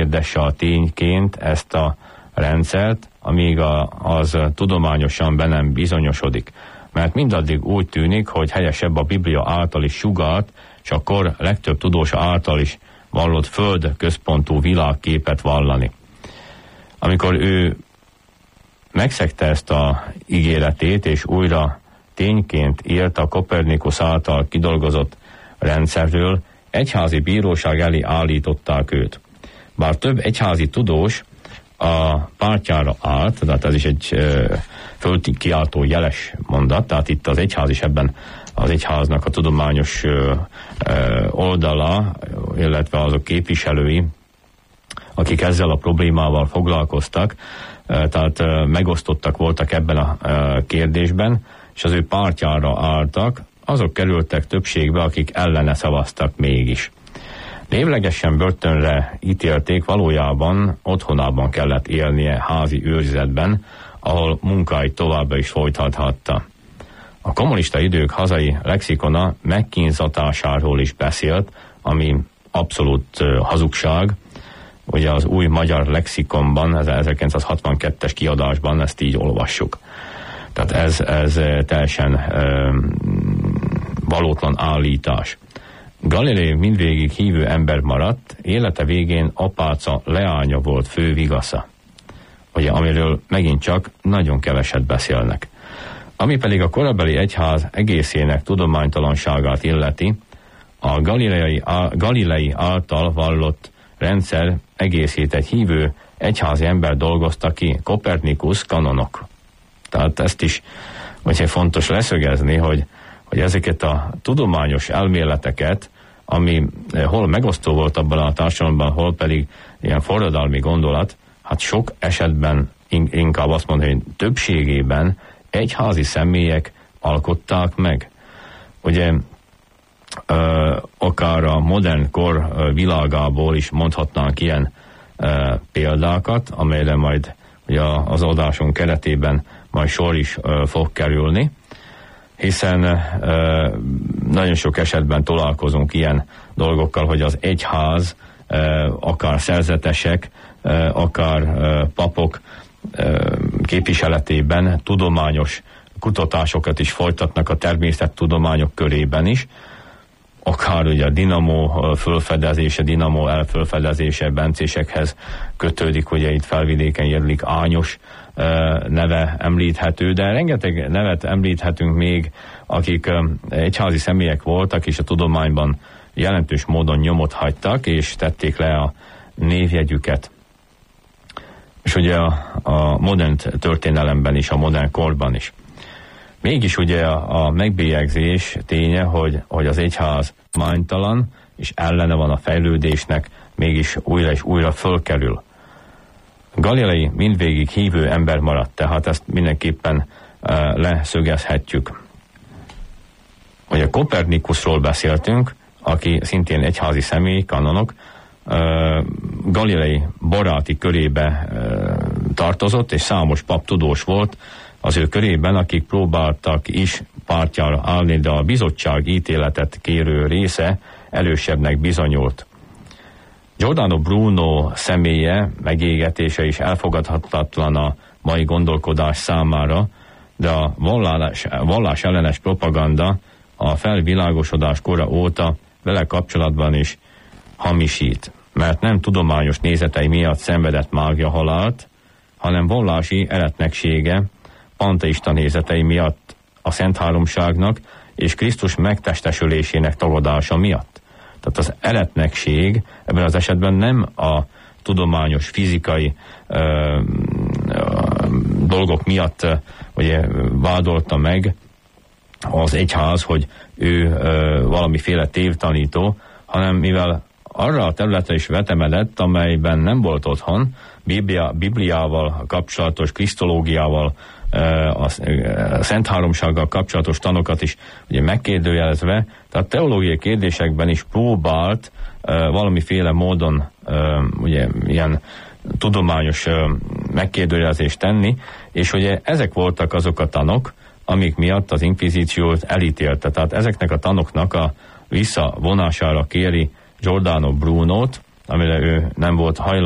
meghirdesse a tényként ezt a rendszert, amíg az tudományosan be nem bizonyosodik. Mert mindaddig úgy tűnik, hogy helyesebb a Biblia által is sugalt, és akkor legtöbb tudós által is vallott föld központú világképet vallani. Amikor ő megszegte ezt a ígéretét, és újra tényként írt a Kopernikusz által kidolgozott rendszerről, egyházi bíróság elé állították őt. Bár több egyházi tudós a pártjára állt, tehát ez is egy földkiáltó jeles mondat, tehát itt az egyház is ebben az egyháznak a tudományos oldala, illetve azok képviselői, akik ezzel a problémával foglalkoztak, tehát megosztottak voltak ebben a kérdésben, és az ő pártjára álltak, azok kerültek többségbe, akik ellene szavaztak mégis. Névlegesen börtönre ítélték, valójában otthonában kellett élnie házi őrizetben, ahol munkáit továbbra is folytathatta. A kommunista idők hazai lexikona megkínzatásáról is beszélt, ami abszolút hazugság. Ugye az új magyar lexikonban, az 1962-es kiadásban ezt így olvassuk. Tehát ez teljesen valótlan állítás. Galilei mindvégig hívő ember maradt, élete végén apáca leánya volt fő vigasza, ugye, amiről megint csak nagyon keveset beszélnek. Ami pedig a korabeli egyház egészének tudománytalanságát illeti, a Galilei által vallott rendszer egészét egy hívő egyházi ember dolgozta ki, Kopernikusz kanonok. Tehát ezt is ugye fontos leszögezni, hogy ezeket a tudományos elméleteket, ami hol megosztó volt abban a társadalomban, hol pedig ilyen forradalmi gondolat, hát sok esetben, inkább azt mondani, hogy többségében egyházi személyek alkották meg. Ugye akár a modern kor világából is mondhatnánk ilyen példákat, amelyre majd ugye az adásunk keretében majd sor is fog kerülni, hiszen nagyon sok esetben találkozunk ilyen dolgokkal, hogy az egyház, akár szerzetesek, akár papok képviseletében tudományos kutatásokat is folytatnak a természettudományok körében is, akár ugye a dinamo fölfedezése, dinamo elfölfedezése bencésekhez kötődik, ugye itt felvidéken Jedlik Ányos neve említhető, de rengeteg nevet említhetünk még, akik egyházi személyek voltak, és a tudományban jelentős módon nyomot hagytak, és tették le a névjegyüket. És ugye a modern történelemben is, a modern korban is. Mégis ugye a megbélyegzés ténye, hogy az egyház mánytalan, és ellene van a fejlődésnek, mégis újra és újra fölkerül. Galilei mindvégig hívő ember maradt, tehát ezt mindenképpen leszögezhetjük. Ugye Kopernikuszról beszéltünk, aki szintén egyházi személy, kanonok, Galilei baráti körébe tartozott, és számos pap tudós volt az ő körében, akik próbáltak is pártjára állni, de a bizottság ítéletet kérő része erősebbnek bizonyult. Giordano Bruno személye, megégetése is elfogadhatatlan a mai gondolkodás számára, de a vallás ellenes propaganda a felvilágosodás kora óta vele kapcsolatban is hamisít, mert nem tudományos nézetei miatt szenvedett mágia halált, hanem vallási eretneksége, panteista nézetei miatt a Szent Háromságnak és Krisztus megtestesülésének tagadása miatt. Tehát az eretnekség ebben az esetben nem a tudományos, fizikai dolgok miatt ugye, vádolta meg az egyház, hogy ő valamiféle tévtanító, hanem mivel arra a területre is vetemedett, amelyben nem volt otthon, Bibliával kapcsolatos, krisztológiával, a Szent Háromsággal kapcsolatos tanokat is ugye megkérdőjelezve, tehát teológiai kérdésekben is próbált valamiféle módon ugye ilyen tudományos megkérdőjelezést tenni, és ugye ezek voltak azok a tanok, amik miatt az inkvizíciót elítélte. Tehát ezeknek a tanoknak a visszavonására kéri Giordano Brunót, amire ő nem volt hajlandó